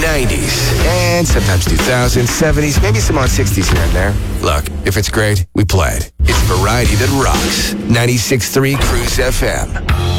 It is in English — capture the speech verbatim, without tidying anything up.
nineties, and sometimes two thousands, seventies, maybe some odd sixties here and there. Look, if it's great, we play it. It's variety that rocks. ninety-six point three Cruise F M.